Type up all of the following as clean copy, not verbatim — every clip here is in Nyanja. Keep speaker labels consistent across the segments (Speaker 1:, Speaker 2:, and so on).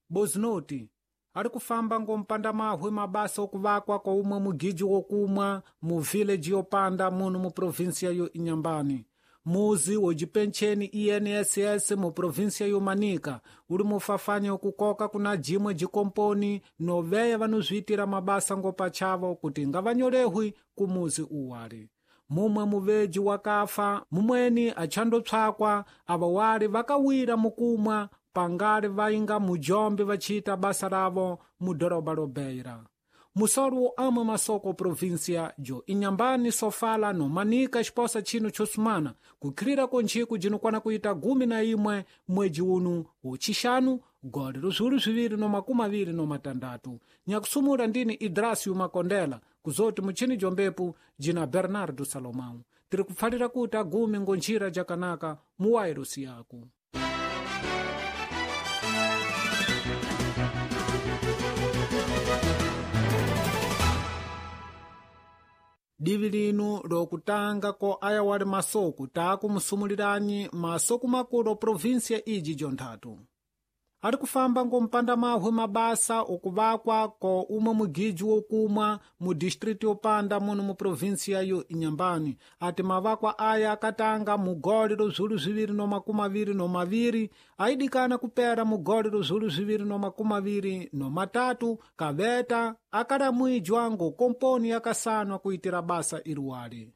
Speaker 1: bozinoti ari kufamba ngompanda mahwe mabasa okuvakwa kwa umwe mugiji wokumwa mu village yopanda muno mu provinsia yo Inhambane. Muzi wojipencheni INSS mu provinsia yo Manica uri mufafanya okukoka kuna jimwe jikomponi noveya vanozviitira mabasa ngopachavo kuti ngavanyolehwi kumuzi uwari. Mumwe muveji wakafa, mumweni achandotsvakwa, ava wari vakawira mukumwa pangari vainga mujombe vachita basa ravo mudhorobha robeira. Musoro wo amwe masoko provinsia jo Inhambane Sofala no Manica xiposa chino chosumana kukhirira konchiku jinokwana kuita 11 mwedzi uno wocixanu goli ruzulu 226 nyakusumura ndini Idrasio Makondela kuzoti muchini jombepu jina Bernardo Salomão tiri kupfalira kuti 10 ngonjira jakanaka muwairosi yako. Divi lino lokutanga ko aya wali masoko taku musumuliranyi masoko makulu provinsia iji jonthatu. Ari kufamba ngompanda mahwe mabasa okuvakwa ko umwe mugiji wokumwa mu district yopanda muno mu provinsia yo Inhambane. Ati mavakwa aya akatanga mu goli rozulu 222 aidikana kupera mu goli rozulu 223 kaveta akalamwijwa ngokomponi yakasanwa kuitira basa iruwali.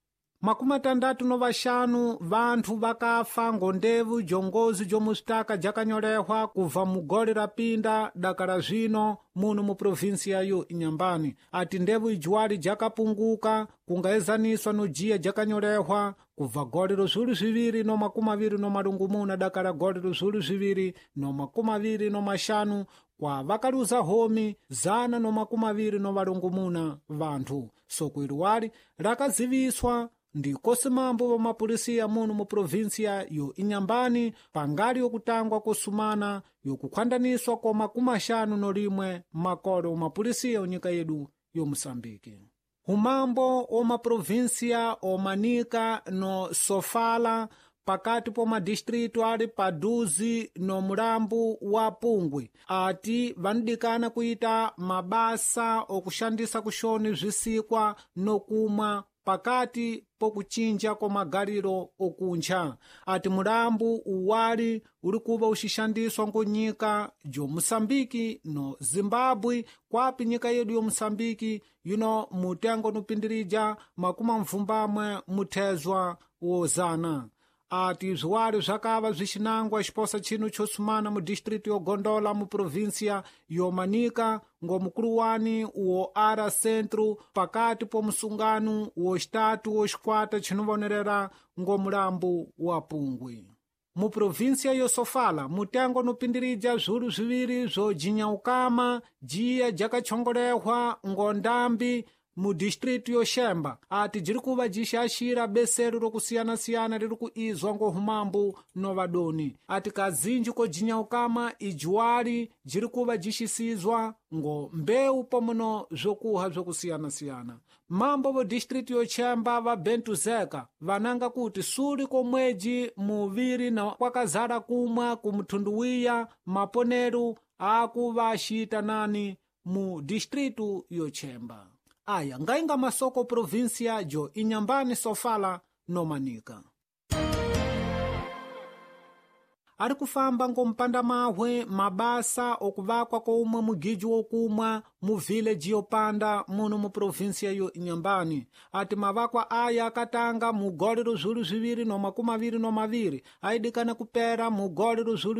Speaker 1: 65 vanthu vakafa ngondevu jongozi jomusitaka jakanyolehwa kuva mu goli rapinda dakala zvino muno mu provinsia yo Inhambane. Ati ndevu ijuwali jakapunguka kungaezaniswa no jiya jakanyolehwa kuva goli rozulu 224 dakala goli rozulu 225 kwa vakaluza homi 124 vanthu. Soko iruwali rakaziviswa ndi kosimambo wa mapulisiya muno mu provinsia yo Inhambane pangali yokutangwa kosumana yokukhwandaniswa kwa 51 makolo mapulisiya unyika yedu yo Moçambique. Umambo o maprovinsia o Manica no Sofala pakati po madistritu ali paduzi no mulambu wa Pungwe ati vanidikana kuita mabasa okushandisa kushoni zvisikwa nokumwa pakati pokuchinja kwa magaliro okunja. Ati mulambu uwali uli kuva uxixandiswa ngonyika jo Moçambique no Zimbabwe kwapi nyika yedu yo Moçambique yuno mutengo nupindirija 20 muthezwa wozana. Ati zwiwali zvakava zvixinangwa xiposa chino chosumana mu district yo Gondola mu provinsia yo Manica ngomukulu wani wo ara centro pakati po musungano wo xitatu wo xikwata chinovonerera ngomulambu wa Pungwe. Mu provinsia yo Sofala mutengo nupindirija zulu 2 zojinyawukama jiya jakachongolehwa ngondambi mu district yo Xemba. Ati jiri kuva jixaxira besero rokusiyana-siyana riri kuizwa ngohumambo no vadoni. Ati kazinji ko jinyawukama ijuwali jiri kuva jixisizwa ngo mbewu pomono zokuha zokusiyana-siyana. Mambo vo district yo Xemba va Bentuzeka vananga kuti suli komweji muviri na kwakazala kumwa kumuthunduwiya maponeru akuva axita nani mu distritu yo Xemba. Aya ngainga masoko provinsia jo Inhambane Sofala no Manica. Ari kufamba ngompanda mahwe mabasa okuvakwa kwa umwe mugiji wokumwa mu village yopanda muno mu provinsia yo Inhambane. Ati mavakwa aya akatanga mu goli rozulu 222 aidikana kupera mu goli rozulu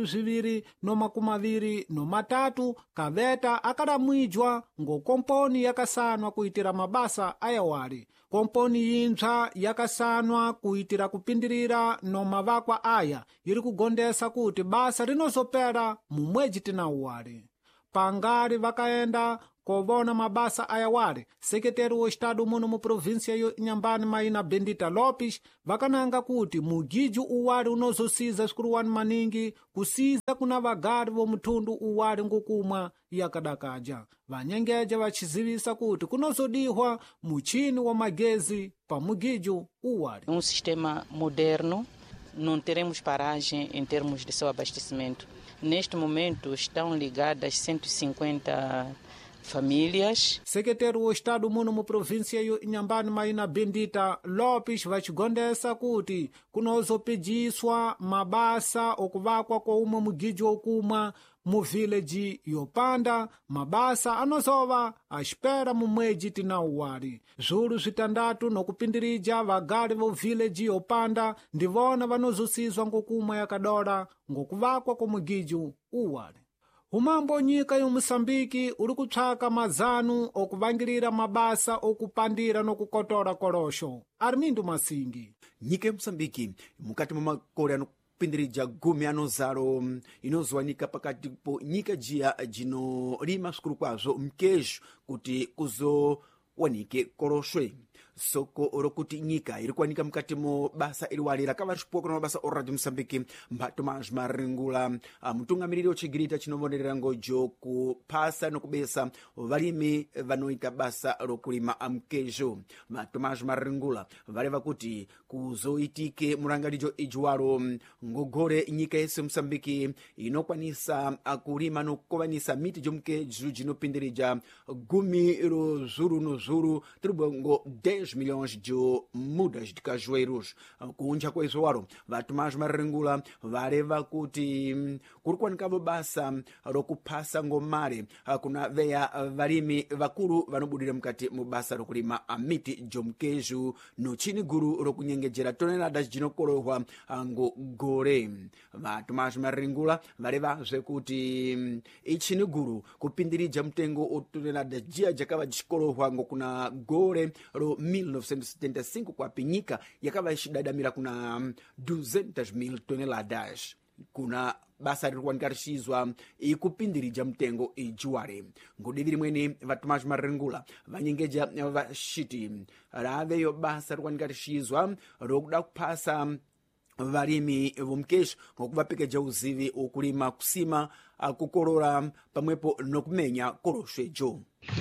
Speaker 1: 223 kaveta akalamwijwa ngokomponi yakasanwa kuitira mabasa ayawali. Komponi yintsva yakasanwa kuitira kupindirira no mavakwa aya yiri kugondesa kuti basa rinozopera mu mwedzi tinauwali. Pangari vakaenda kovona mabasa ayawali, sekretari wo estado muno mu provinsia yo Inhambane Maina Bendita Lopes vakananga kuti mugiji uwali unozosiza sikuruwani maningi kusiza kuna vagari vo muthundu uwali ngokumwa yakadakaja. Vanyengeja vachizivisa kuti kunozodihwa muchini wa magezi pa mugiji uwali.
Speaker 2: Sistema moderno não teremos paragem em termos de seu abastecimento. Neste momento estão ligadas 150 famílias.
Speaker 1: Sekretari wa Estado muno mu província yo Inhambane Maina Bendita Lopes vacigondesa kuti kunozopedziswa mabasa okuvakwa kwa umwe mugidi okumwa mu village yopanda mabasa anozova aspera mu mwezi tinauwali zulu zvitandatu nokupindirija vagali vo village yopanda ndivona vanozusizwa ngokumwa yakadora ngokuvakwa kwa mugidi uwali. Umambo nyika yo Moçambique uri kutsvaka mazanu okuvangirira mabasa okupandira nokukotora korosho. Armindo Masingi.
Speaker 3: Nyika ya Moçambique mukati mwa makore anopindirija gumi anozaro inozowanika pakati po nyika jia jinolima sukulu kwazo mkejo kuti kuzowanike koroshwe. Soko rokuti nyika iri kuwanika mukati mo basa iliwalira kavarixipuwa kuna mabasa o Radio Moçambique Tomás Marengula mutungamiriri ocigirita cinovonerera ngojo kuphasa nokubesa valimi vanoita basa rokulima mkejo. Tomás Marengula valeva kuti kuzoitike mulangalijo ijuwalo ngogore nyika yese Moçambique inokwanisa kulima nokovanisa miti jomkejo jinopindirija gumi ro zuru no zuru tribwango 10 milhões de mudas de cajueiros. Kunja kwa izo waro Tomás Marengula valeva kuti kuri kuwanikavo basa rokuphasa ngomare kuna veya valimi vakulu vanobudira mukati mu basa rokulima miti jomkeju no chini guru rokunyengejera toneladas jinokolohwa ngogore. Tomás Marengula valevazve kuti ichini guru kupindirija mtengo o toneladas jia jakava jikolohwa ngokuna gore ro 1975 kwa pinyika yakava ixidadamira kuna 200,000 toneladas. Kuna basa rikuwanikatixizwa ikupindirija mtengo ijuware ngodiviri mwene Tomás Marengula vanyengeja vaxiti raveyo basa rikuwanikatixizwa rokuda kuphasa valimi vomkejo ngokuvapekeja uzivi okulima kusima kukolora pamwepo nokumenya koroxwejo.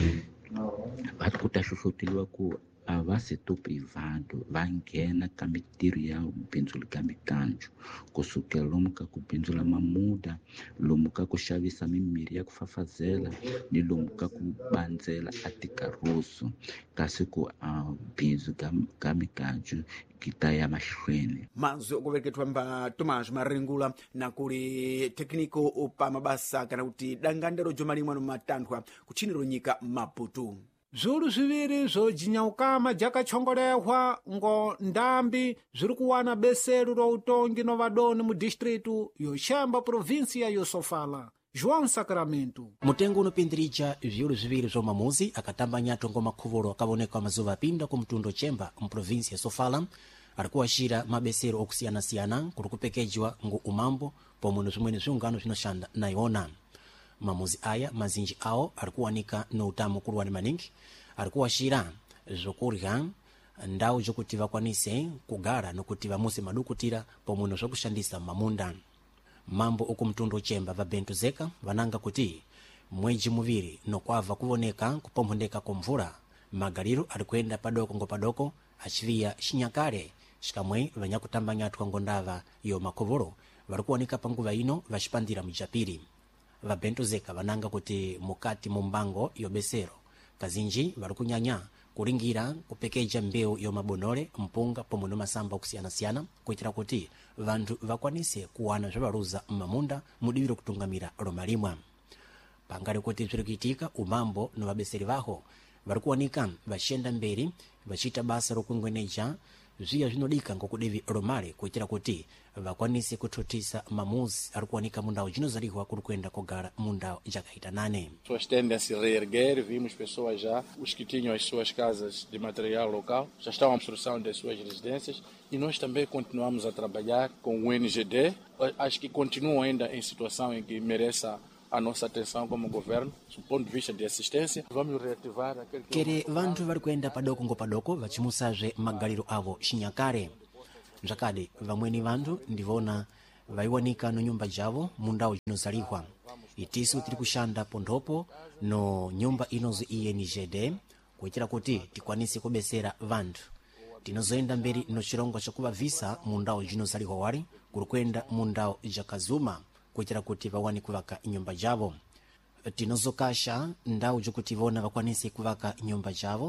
Speaker 4: Vari kutaxoxoteliwa ku ava setor privado va nghena ka mitirho ya bindzulu ka mikanjo kusukela lomu ka ku bindzula mamuda, lomu ka ku xavisa mimirhi ya ku fafazela ni lomu ka ku bandzela a tikaroso kasi ku bindzu ka mikanjo kita ya mahlweni.
Speaker 3: Mazwi okuvereketwa mba Tomás Marengula na kuli tekniko pa mabasa kana kuti dangandero jomalimwa no matandwa kuchiniro nyika Maputo.
Speaker 1: Zulu ziviri zojinyaukama jakachongolehwa ngo ndambi ziri kuwana beselu ro utongi no vadoni mu distritu yoxemba província yo Sofala. João Sacramento.
Speaker 5: Mutengo unopindirija vyulu ziviri zomamuzi akatambanyato ngoma khuvolo akavoneka mazuva apinda ku mtundo chemba mu província ya Sofala arikuwaxira mabesero okusiyana-siyana kuri kupekejwa ngu umambo pomwe nozimwene ziungano zinoxanda na iwona. Mamuzi aya mazinji awo arikuwanika no utamu kuruwani maningi arikuwaxira zokurya ndawu zokuti vakwanise kugara nokuti vamuse madukutira pomwe nozokuxandisa mamunda. Mambo oku mtundo chemba va Bento Zeka vananga kuti mweji muviri nokwava kuvoneka kupomphondeka komvula magaliro arikuenda padoko ngo padoko achiviya xinyakale xikamwe vanyakutambanyatwa ngondava yo makhovolo varikuwanika panguva ino vaxipandira mujapiri. Va Bento Zeka vananga kuti mukati mumbango yobesero kazinji varikunyanya kulingira kupekeja mbeu yomabonole mpunga pomwe nomasamba okusiyana-siyana kuitira kuti vantu vakwanise kuwana zvabaluza mmamunda mudiviro kutungamira lomalimwa. Pangale kuti zvirikuitika umambo no vabeseri vaho varikuwanika vaxenda mberi vachita basa rokungweneja zviya zvinodika ngokudivi lomale kuitira kuti vakwanise kuthutisa mamuzi arikuwanika mundawo jinozaliwa kuri kuenda kogara mundawo jakahitanane.
Speaker 6: Pessoas tendem a se reerguer, vimos pessoas já, os que tinham as suas casas de material local, já estão à construção das suas residências e nós também continuamos a trabalhar com o UNGD, acho que continuam ainda em situação em que mereça a nossa atenção como governo, do ponto de vista de assistência. Vamos reativar aquele que...
Speaker 5: Kere vantu varikuenda padoko ngo padoko vachimusazve magaliro avo xinyakale. Nzakade vamweni vantu ndivona vaiwanika no nyumba javo mundawo jinozaliwa. Itisu tiri kuxanda pondhopo no nyumba inozi INGD kuitira kuti tikwanise kubesera vantu. tinozoyenda mberi no chilongo chakuvavisa mundawo jino zalihowali kuli kuyenda mundawo jakazuma kuchita kuti vawane kuvaka nyumba javo. Tinozokasha ndawo jokuti ivona vakwanise kuvaka nyumba javo,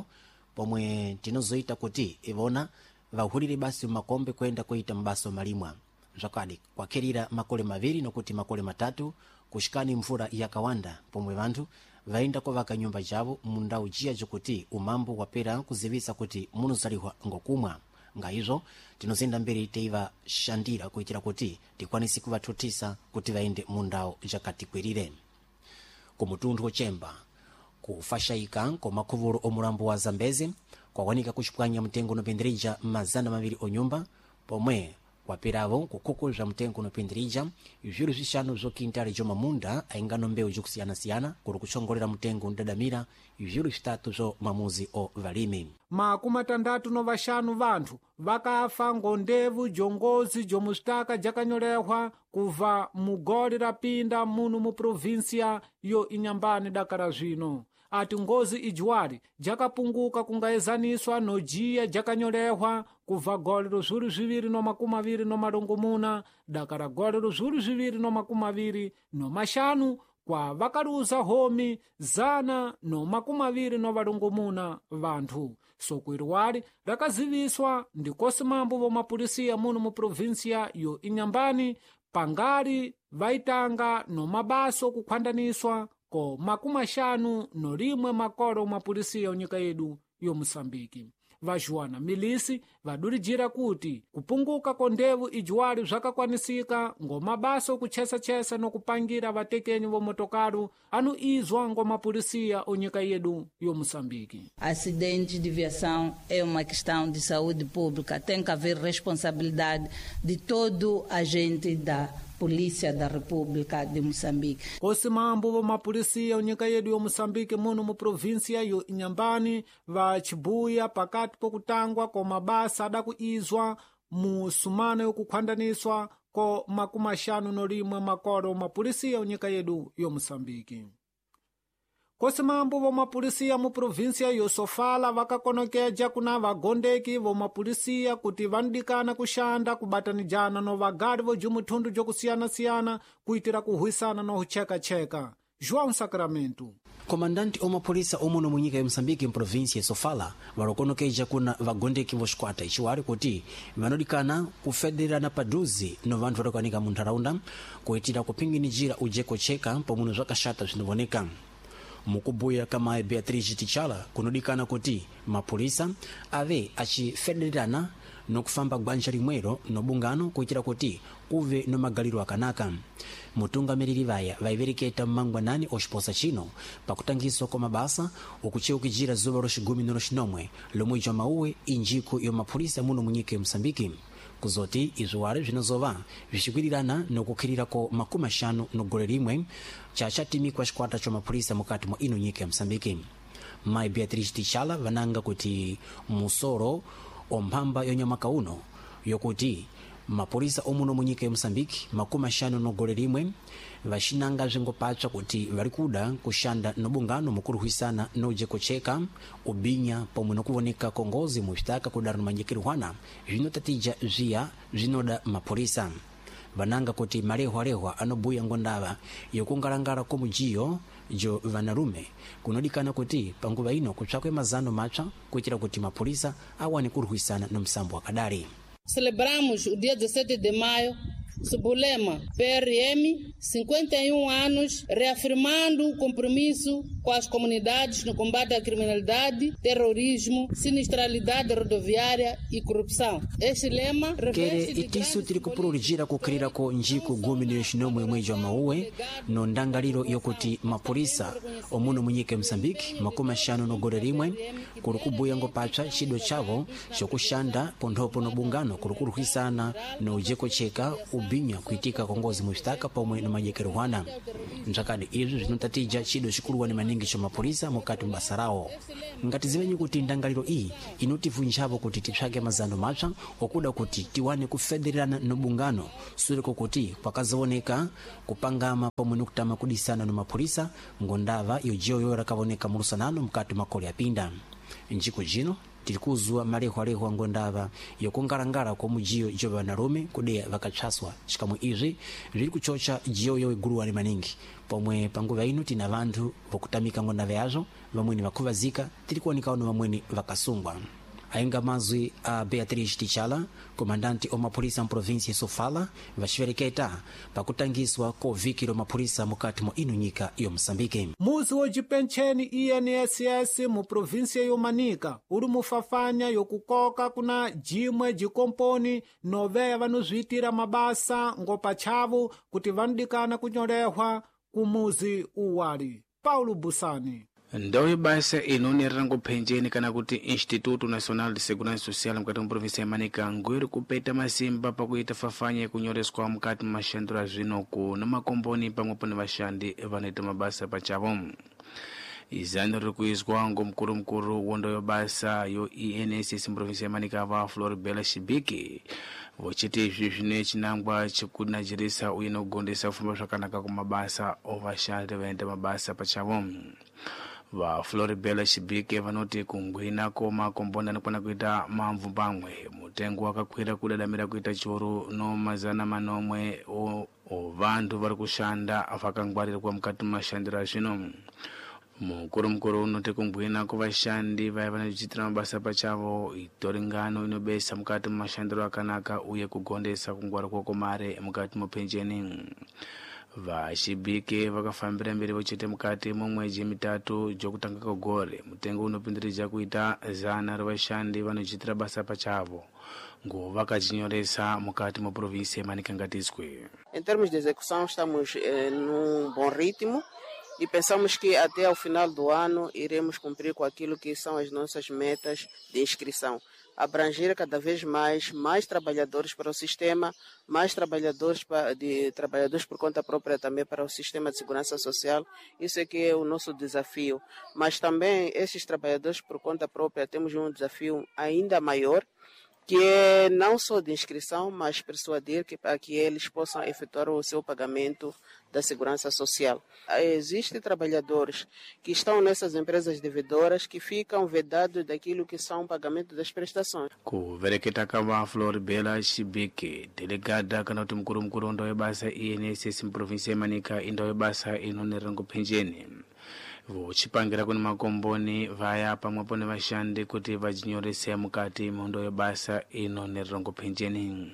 Speaker 5: pomwe tinozoita kuti ivona vahulire basi makombe kwenda kuita mbaso malimwa zvakadi kwakerira makole maviri nokuti makole matatu kushikani mvura yakawanda, pomwe vanthu vaenda kuvaka nyumba javo mundawo jiya jokuti umambo wapera kuzivisa kuti munozaliwa ngokumwa. Ngaizvo tinozenda mberi teiva shandira kuitira kuti tikwanise kuvathuthisa kuti vaende mundawo jakatikwirire. Kumutundu wochemba kufashayika komakuvulu omulambo wa Zambezi kwawanika kuchipwanya mtengo unopindirija mazana maviri onyumba, pomwe kwapiravo kukukuza mtengo unopindirija izviru zvishanu zokintali jomamunda aingano mbewu jokusiyana-siyana kuli kuchongolera mtengo ndadamira izviru zvitatu zo mamuzi o valimi.
Speaker 1: Makumi atandatu no vaxanu vanthu vakafa ngondevu jongozi jomustaka jakanyolehwa kuva mugoli rapinda muno mu provinsia yo Inhambane dakara zvino. Ati ngozi ijuwali jakapunguka kungayezaniswa no jiya jakanyolehwa kuva goli luzulu ziviri no makumi aviri no malongomuna dakara goli luzulu ziviri no makumi aviri no maxanu kwa vakaluza homi zana no makumi aviri no valongomuna vanthu. Sokwirwali rakaziviswa ndi kosimambo vomapulisiya muno mu provinsia yo Inhambane pangali vaitanga no mabaso kukhwandaniswa ko makumi axanu no limwe makolo mapulisiya unyika yedu yo Moçambique. Vajuana milisi vadulijira kuti kupunguka kondevu ijuwali zvakakwanisika ngomabaso kuchesa-chesa no kupangira vatekenyi vomotokaru anu izwa ngomapulisiya unyika yedu yo Moçambique.
Speaker 7: Acidentes de viação é uma questão de saúde pública. Tem que haver responsabilidade de todo agente da Polícia da República de Moçambique.
Speaker 1: Kosimambo vomapulisiya unyika yedu yo Moçambique muno mu provinsia yo Inhambane vachibuya pakati pokutangwa ko mabasa adakuizwa mu sumana yokukhwandaniswa ko makumi axanu no limwe makolo mapulisiya unyika yedu yo Moçambique. Kosimambo vomapulisiya mu provinsia yo Sofala vakakonokeja kuna vagondeki vomapulisiya kuti vandikana kuxanda kubatanijana no vagali vojumuthundu jokusiyana-siyana kuitira kuhwisana no hucheka-cheka. João Sacramento.
Speaker 5: Komandanti omapolisa omuno munyika ya Moçambique mprovinsia ya Sofala valokonokeja kuna vagondeki voxikwata ixiwali kuti vanodikana kufederana paduzi no vanthu vadakwanika mu ntharaunda kuitira kupinginijira ujeko-cheka pomuno zvakaxata bzinovoneka. Mukubuya kamaye Beatriz Tichala kunodikana kuti mapulisa ave achifederana no kufamba gwanja limwero no bungano kuitira kuti kuve no magaliro akanaka. Mutungamiriri vaya vaivereketa mmangwanani oxiposa chino pakutangiswa kwa mabasa okucheukijira zuva loxigumi no loxinomwe lomwe jwa mauwe injiko yo mapulisa muno munyika ya Moçambique. Kuzoti izuwale zvinozova vichikwirirana nokukhirirako makumi axanu no gole limwe chachatimikwa xikwata cha mapulisa mukati mwa ino nyika ya Moçambique. Mai Beatriz Tichala vananga kuti musoro omphamba yonyamaka uno yokuti mapulisa omuno munyika ya Moçambique makumi axanu no gole limwe vaxinanga bzingopatsa kuti valikuda kuxanda no bungano mukuruhwisana no ujeko-cheka ubinya pomwe nokuvoneka kongozi mubzitaka kudara no manjekeriwana zvinotatija zviya zvinoda mapulisa. Vananga kuti malehwa-lehwa anobuya ngondava yokungalangala komujiyo jo vanarume kunodikana kuti panguva ino kutsvakwe mazano matsva kuitira kuti mapulisa awane kuruhwisana no msambo wakadari.
Speaker 8: Celebramos o dia 17 de maio sob o lema PRM 51 anos, reafirmando o compromisso com as comunidades no combate à criminalidade, terrorismo, sinistralidade rodoviária e corrupção. Este lema
Speaker 5: reveste de itiso tiri kupululijira kukhilirako njiko gumi ni xinomwe mwezi wa mauwe no ndangaliro yokuti mapulisa omuno munyika ya Moçambique makumi axanu no gole limwe kuli kubuya ngopatsa cido chavo xokuxanda ponthopo no bungano kuli kuruhwisana no ujeko-cheka ubinya kuitika kongozi mubzitaka pomwe no manjekeriwana. Mzakadi izo zinotatija cido xikuluwa ni maningi xa mapulisa mukati mbasa rawo. Ngati zimenye kuti ndangaliro iyi inotivunjavo kuti tipsake mazano matsva okuda kuti tiwane kufederana no bungano suliko kuti pakazawoneka kupangama pomwe nokutama kudisana no mapulisa ngondava yojiyo yo rakavoneka mulusanano mukati makole apinda. Njiko jino tiri kuzwa malehwalehwa ngondava yokungalangala kwa mujiyo ijo vanalume kudeya vakatchaswa cikamwe izi vili kuchocha jiyoyo iguluwani maningi pomwe panguva ino tina vanthu vokutamika ngondava yazo vamweni vakhuvazika tiri kuoneka ono vamweni vakasungwa. Ainga mazwi a Beatriz Tichala, komandante o mapolisa mprovinsia Sofala, vacivereketa pakutangiswa kovikiro mapolisa mukati mo ino nyika yo Moçambique.
Speaker 1: Muzi wocipencheni INSS mu provinsia yo Manica uli mufafanya yokukoka kuna jimwe jikomponi noveya vanozwitira mabasa ngopa chavu kuti vanudikana kunyolehwa kumuzi uwali. Paulo Busani.
Speaker 9: Ndawo yobasa inoonera ngophenjeni kana kuti Instituto Nacional de Segurança Social mukati mu provinsia ya Manica ngwiri kupeta masimba pakuita fafanya yakunyoreswa mukati mashandura azvinoku na makomboni pamwepo ni vashandi vanoita mabasa pachavo. Izani riri kuizwa ngomukuru wondo yobasa yo INSS mprovinsia ya Manica va Floribela Shibiki vochiti izvi zvine chinangwa chekunajirisa uye nokugondesa kufamba zvakanaka kumabasa ovashandi vaenda mabasa pachavo. Va Floribela Shibiki vanoti kungwinako makomboni anokwana kuita mamvu pamwe mutengo wakakwira kudadamira kuita choro no mazana manomwe o vantu vari kushanda vakangwarirwa mukati mashandira zvino. Mukuru unoti kungwina kuvashandi vaya vanochitira mabasa pachavo itori ngano inobesa mukati mashandiro akanaka uye kugondesa kungwarirwa kwemare mukati mopenjeni. Vashibike vakafambira mberi vochite mukati momwedzi mitatu jokutanga kogore mutengo unopindirija kuita 100 revashandi vanochitira basa pachavo vakacinyoresa mukati moprovinsia ya Manica ngatiswe.
Speaker 10: Em termos de execução estamos num bom ritmo e pensamos que até ao final do ano iremos cumprir com aquilo que são as nossas metas de inscrição. Abranger cada vez mais trabalhadores para o sistema, mais trabalhadores trabalhadores por conta própria também para o sistema de segurança social. Isso é que é o nosso desafio. Mas também esses trabalhadores por conta própria temos um desafio ainda maior, que é não só de inscrição, mas persuadir para que eles possam efetuar o seu pagamento da segurança social. Existem trabalhadores que estão nessas empresas devedoras que ficam vedados daquilo que são o pagamento das prestações.
Speaker 9: Kuvereketa kava Floribela Shibiki, delegada kana kuti mkuru ndo yobasa INSS mprovinsia ya Manica ndo yobasa inonera ngophenjeni. Vochipangira kuni makomboni vaya pamwepo ni vashandi kuti vajinyorese mukati mondo yobasa inonera ngophenjeni.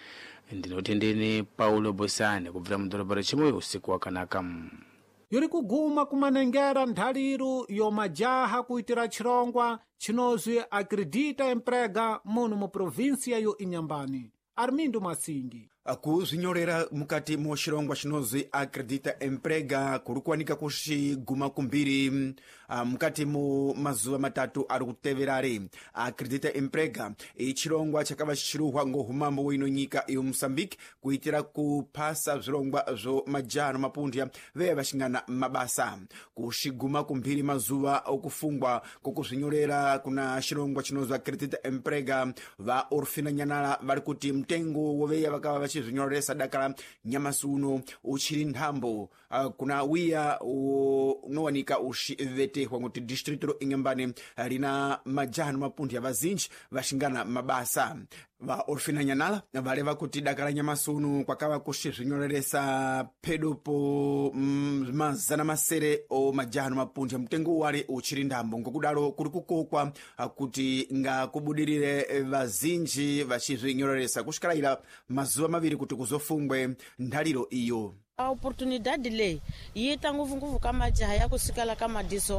Speaker 9: Ndinoti ndini Paulo Busani kubvira mudorobha rechimoyo usiku wakanaka.
Speaker 1: Yuri kuguma kumanengera nthaliru yomajaha kuitira chirongwa chinozwi Acredita Emprega muno mu provinsia yo Inhambane. Armindo Masingi.
Speaker 3: Kuzinyorera mukati mo chirongwa chinozwi Acredita Emprega kurikuwanika kuxiguma kumbiri mukati mu mazuva matatu ari kuteverare. Acredita Emprega chirongwa chakava chichiruhwa ngohumambo wino nyika yo Moçambique kuitira kuphasa zvirongwa zvo majano mapundya veye vaxingana mabasa kuxiguma kumbiri mazuva okufungwa kokuzinyorera kuna chirongwa chinozwi Acredita Emprega va Orfina Nyanala vari kuti mtengo woveya vakava vachizinyoresa dakala nyamasi uno uchiri nthambo kuna wiya unowanika uxivetehwa kuti distrito ro Inhambane rina majano mapundya vazinji vaxingana mabasa. Va Orfina Nyanala valeva kuti dakala nyamasi uno kwakava kuxizinyoreresa phedo po mazana masere o majano mapundya mtengo wale uchiri nthambo ngokudalo kuri kukokwa kuti nga kubudirire vazinji vachizinyoreresa kuxikalayira mazuva maviri kuti kuzofungwe nthaliro iyo.
Speaker 11: A oportunidade lei yita nguvu ka majaha ya kusikala kama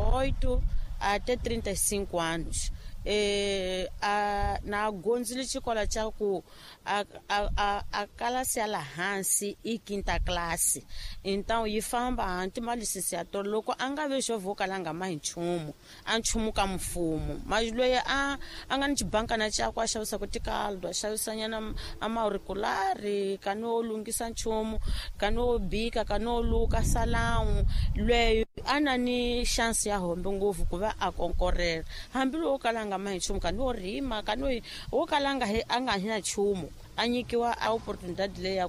Speaker 11: 18 até 35 anos. Na gonzile chikola chaku a classe ala hansi e quinta classe. Então e famba antima licenciatura loko anga vejo vokalanga mai nchumu anchumu ka mfumo mas loye anga ni banka na chako ashawisa kuti kaldo ashawisa nyana amauriculari kano lungisa nchumu kano bika kano luka salamu loye ana ni chance ya hombe nguvu kuva a concorrer hambilo okalanga mai nchumu kano rima kano okalanga anga hina chumu anyikiwa a oportunidade le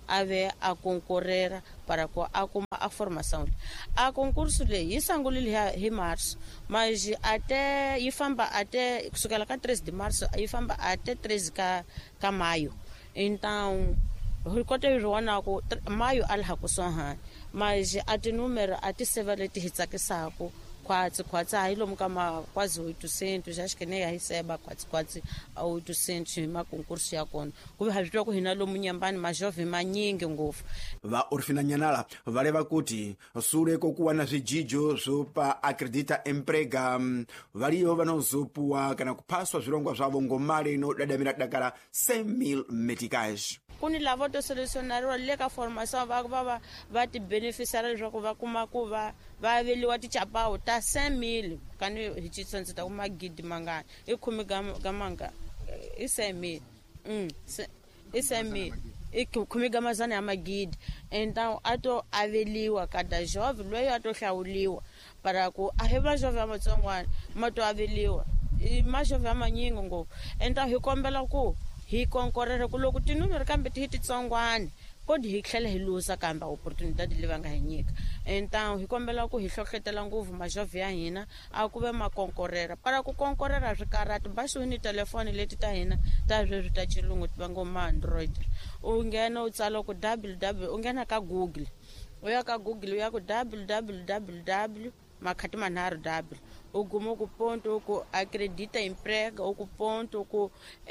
Speaker 11: ave a concorrer para a formação. A concurso lhe isangulile hi março, mas até ifamba até kusukela ka 13 de março, ifamba até 13 ka maio. Então, rikote irwana ko maio alha kusonha, mas ati número ati sevaleti hitsakisako quase aí lomo kama quase 800, acho que nem receba quase a 800 ma concurso ya kona kuve havitwa ku hina lomu nyambani majove manyingi ngofu
Speaker 3: va Orfinanyanala valeva kuti sule kokuwana zvijijo zopa Acredita Emprega valiyo vanozopuwa kana kuphaswa zvilongwa zvavo ngomali inodadamira dakala 100,000 meticais.
Speaker 11: Kuni lava to selecionariwa le ka formação va ti beneficiar leswaku va kuma ku va aveliwa tichapawu ta 100,000 kani hi titsonzi ta kuma gidi mangani i khumi ga manga i 100,000 i 100,000 i khumi ga mazana ya magidi. Então ato aveliwa kada jovem loyi ato hlawuliwa para ku a hi va jovem amatsongwana mato aveliwa i ma jovem amanyingi ngopfu. Então hi kombela ku hi konkorere ku loko tinumero kambe ti titsongwana kodi hi tlhela hi luza kambe opportunity leyi va nga hi nyika. Então hi kombela ku hi hlohletela ngopfu majove ya hina a ku ve makonkorera para ku konkorera swi karati basi u ni telefoni leti ta hina ta sweswi ta chilungu ti va ngo ma Android. U nghena u tsala ku www u nghena ka Google u ya ka Google u ya ku www makhati manharhu w u guma ku ponto ku Acredita Emprega u ku ponto ku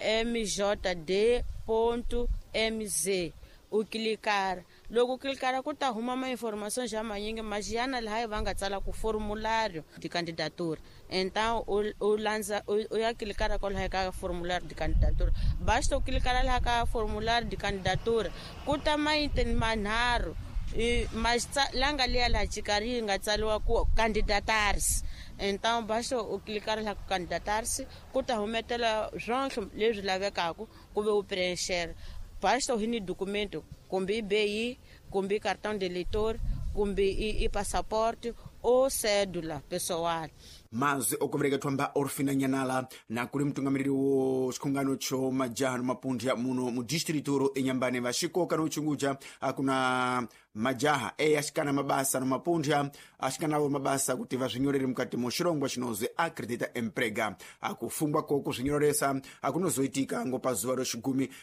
Speaker 11: mjd.mz u klikara. Loko u klikara ku ta huma ma informação já manyingi mas yana laha va nga tsala ku formulário de candidatura. Então u lanza u ya klikara ko laha ka formulário de candidatura basta u klikara laha ka formulário de candidatura ku ta maitini manharhu mas langa liya laha chikari nga tsaliwa ku candidatar-se. Então basta u klikara laha ku candidatar-se ku ta humetela zwontlhe leswi lavekaka ku ve u preencher. Basta u hini documento kumbe IBI kumbe cartão de eleitor kumbe i passaporte ou cédula pessoal.
Speaker 3: Mazi okuvereketwa mba Orfinanyanala na kuli mtungamiriri wo xikhungano cho majaha no mapunja muno mu distrito enyambane vaxikoka no uchunguja akuna majaha axikana mabasa no mapunja axikanawo mabasa kuti vazvinyorere mukati moxilongwa xinoze Acredita Emprega akufungwa koko zvinyoreresa akunozoitika ngopa zuva ro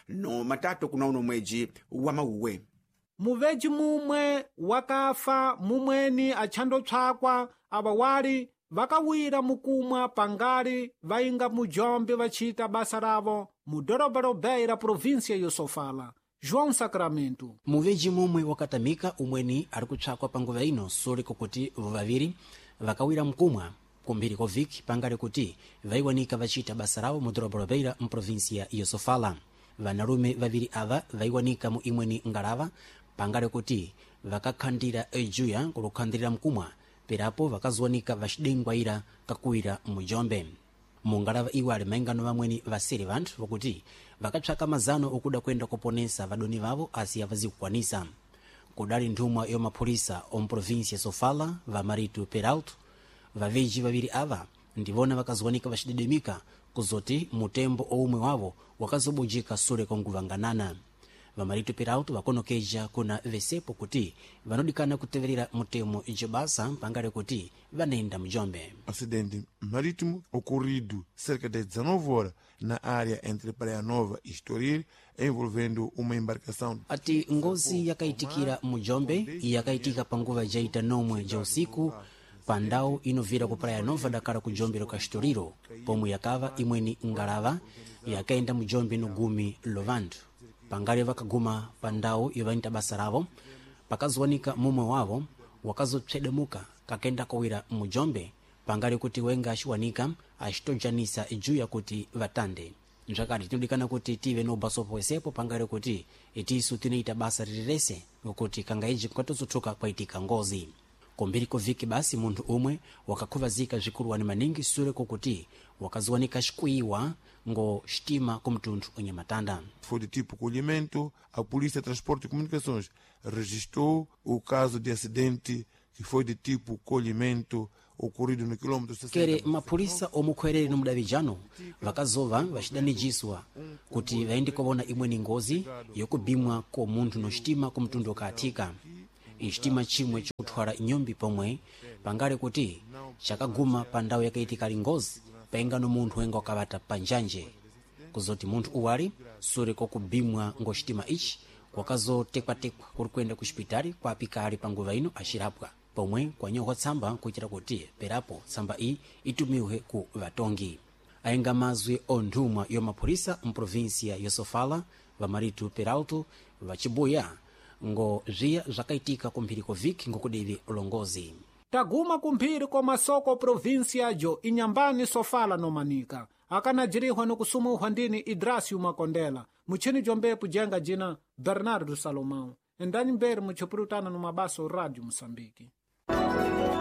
Speaker 3: 13 kuna uno mwedzi wa Mauwe.
Speaker 1: muveji mumwe wakafa mumweni achandotsvakwa ava wali vakawira mukumwa pangali vainga mujombe vacita basa ravo mu doroba robeyi ra província yo Sofala. João Sacramento.
Speaker 5: muveji mumwe wakatamika umweni ari kutsvakwa panguva ino sole kokuti vaviri vakawira mkumwa kumbiri koviki pangali kuti vaiwanika vacita basa ravo mu doroba robeyi ra mprovíncia yo Sofala. Vanarume vaviri ava vaiwanika mu imweni ngalava pangali kuti vakakhandira ejuya kulukhandira mkumwa perapo vakazowanika vacidengwaira kakuwira mujombe. Mungalava iwo ali maingano vamweni vasere vanthu vokuti vakatsvaka mazano okuda kwenda kuponesa vadoni vavo asiya vazikukwanisa. Kudali nthumwa yomapholisa omprovíncia Sofala va Marito Peralto vaveji vaviri ava ndivona vakazowanika vacidedemika kuzoti mutembo omwe wavo wakazobujika sule konguvanganana. Vamarito Peralto vakonokeja kuna vesepo kuti vanodikana kuteverera mutemo ijobasa pangali kuti vanaenda mujombe.
Speaker 12: Acidente marítimo ocorrido cerca de 19 horas na área entre Praia Nova e Estoril envolvendo uma embarcação.
Speaker 5: Ati ngozi yakaitikira mujombe yakaitika panguva jaita nomwe ja usiku pandau inovira ku Praia Nova dakara ku Jombe loka Estoril pomwe yakava imweni ngalava yakaenda mujombe no gumi lovandu. Pangali vakaguma pandau yovainta basa ravo pakazowanika mumwe wavo wakazopsedemuka kakenda kowira mujombe pangali kuti wenga axiwanika axitojanisa ejuya kuti vatande. Nzvakati tinodikana kuti tive no baso poesepo pangali kuti itisu tinoita basa rirese kuti kangaiji kwatozothuka kwaitika ngozi. Kumbiri koviki basi munthu umwe wakakhuvazika zvikuluwani maningi sule kokuti wakazowanika xikuyiwa ngo xitima kumtunthu onyamatanda.
Speaker 12: Foi de tipo colhimento, a Polícia de Transporte e Comunicações registrou o caso de acidente que foi de tipo colhimento, ocorrido no quilômetro 60.
Speaker 5: kere mapulisa omukhwerere no mudavijano vakazova vacidanijiswa kuti vaende kovona imwe ni ngozi yokubimwa ko munthu no xitima ku mtundu okaathika xitima chimwe chokuthwala nyombi pomwe pangale kuti chakaguma pa ndawu yakaitikali ngozi paingano munthu wenga wakavata panjanje kuzoti munthu uwali suri kokubimwa ngo xitima ichi kwakazotekwatekwa kuri kuenda ku xipitali kwa apikali pa nguva ino axirapwa pomwe kwanyowa tsamba kuchita kuti perapo tsamba iyi itumiwe ku vatongi ayenga mazwi onthumwa yomapulisa mprovinsia yosofala vamaritu peralto vacibuya ngo zviya zvakaitika kumphiri koviki ngokudiri ulongozi
Speaker 1: taguma kumphiri komasoko provinsia jo inyambani sofala nomanika akanajirihwa nokusumuhwa ndini idrasio makondela muchini jombepo jenga jina bernardo salomão endani mberi muchipurutana no mabaso radio moçambique